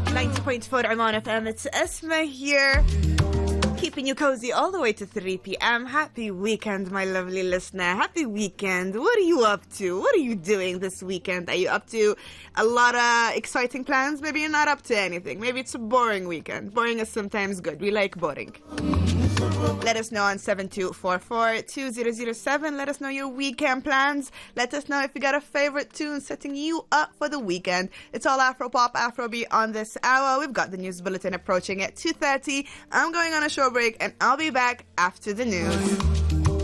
90.4 Oman FM, it's Esma here, keeping you cozy all the way to 3 p.m. Happy weekend, my lovely listener. Happy weekend. What are you up to? What are you doing this weekend? Are you up to a lot of exciting plans? Maybe you're not up to anything. Maybe it's a boring weekend. Boring is sometimes good. We like boring. Let us know on 7244-2007. Let us know your weekend plans. Let us know if you got a favorite tune setting you up for the weekend. It's all Afro-pop, Afrobeat on this hour. We've got the news bulletin approaching at 2:30. I'm going on a short break and I'll be back after the news.